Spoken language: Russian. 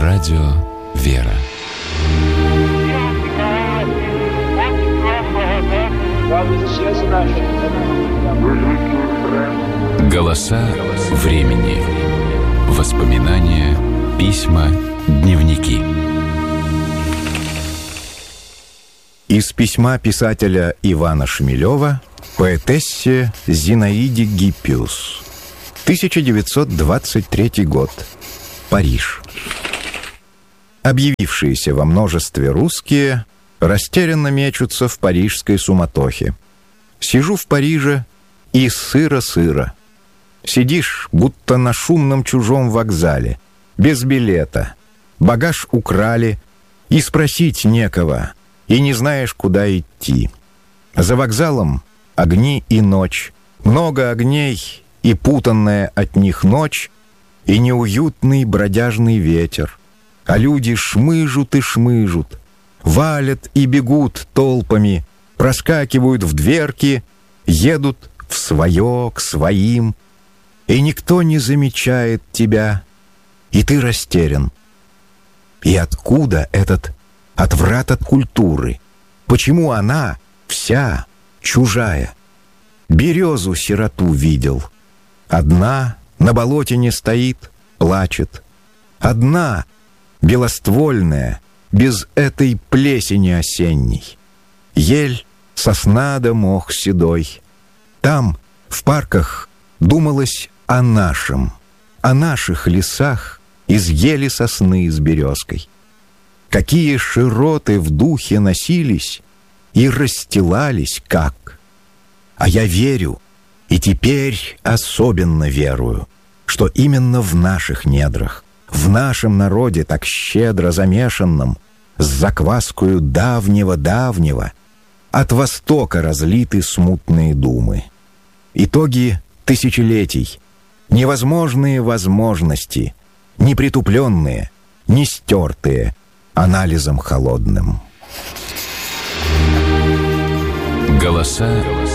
Радио «Вера». Голоса времени. Воспоминания, письма, дневники. Из письма писателя Ивана Шмелева поэтессе Зинаиде Гиппиус. 1923 год. Париж. Объявившиеся во множестве русские растерянно мечутся в парижской суматохе. Сижу в Париже, и сыро-сыро. Сидишь, будто на шумном чужом вокзале, без билета. Багаж украли, и спросить некого, и не знаешь, куда идти. За вокзалом огни и ночь, много огней, и путанная от них ночь, и неуютный бродяжный ветер. А люди шмыжут и шмыжут, валят и бегут толпами, проскакивают в дверки, едут в свое, к своим, и никто не замечает тебя, и ты растерян. И откуда этот отврат от культуры? Почему она вся чужая? Березу-сироту видел. Одна на болотине стоит, плачет. Одна, белоствольная, без этой плесени осенней. Ель, сосна да мох седой. Там, в парках, думалось о нашем, о наших лесах из ели, сосны с березкой. Какие широты в духе носились и расстилались как. А я верю, и теперь особенно верую, что именно в наших недрах, в нашем народе так щедро замешанном, с закваскою давнего-давнего, от Востока разлиты смутные думы. Итоги тысячелетий, невозможные возможности, непритупленные, не стертые анализом холодным. Голоса